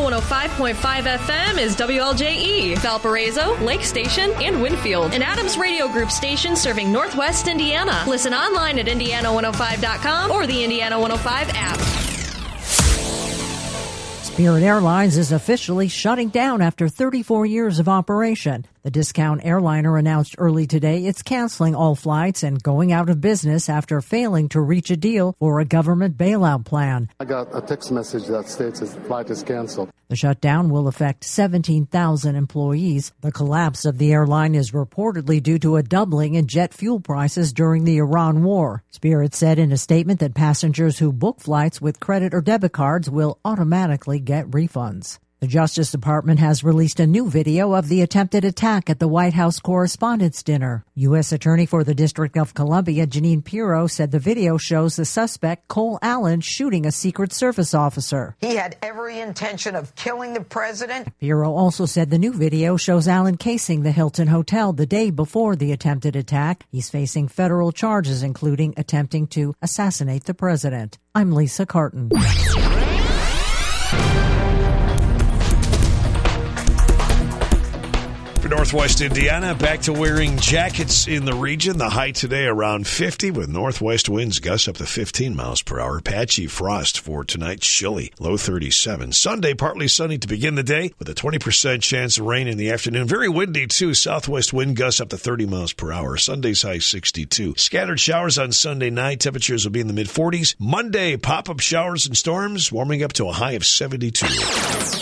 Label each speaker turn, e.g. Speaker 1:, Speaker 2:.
Speaker 1: 105.5 FM is WLJE, Valparaiso, Lake Station, and Winfield. An Adams Radio Group station serving Northwest Indiana. Listen online at Indiana105.com or the Indiana 105 app.
Speaker 2: Spirit Airlines is officially shutting down after 34 years of operation. The discount airliner announced early today it's canceling all flights and going out of business after failing to reach a deal for a government bailout plan.
Speaker 3: I got a text message that states his flight is canceled.
Speaker 2: The shutdown will affect 17,000 employees. The collapse of the airline is reportedly due to a doubling in jet fuel prices during the Iran war. Spirit said in a statement that passengers who book flights with credit or debit cards will automatically get refunds. The Justice Department has released a new video of the attempted attack at the White House Correspondents' Dinner. U.S. Attorney for the District of Columbia, Jeanine Pirro, said the video shows the suspect, Cole Allen, shooting a Secret Service officer.
Speaker 4: He had every intention of killing the president.
Speaker 2: Pirro also said the new video shows Allen casing the Hilton Hotel the day before the attempted attack. He's facing federal charges, including attempting to assassinate the president. I'm Lisa Carton.
Speaker 5: Northwest Indiana, back to wearing jackets in the region. The high today around 50 with northwest winds gusts up to 15 miles per hour. Patchy frost for tonight, chilly, low 37. Sunday, partly sunny to begin the day with a 20% chance of rain in the afternoon. Very windy, too. Southwest wind gusts up to 30 miles per hour. Sunday's high 62. Scattered showers on Sunday night. Temperatures will be in the mid-40s. Monday, pop-up showers and storms, warming up to a high of 72.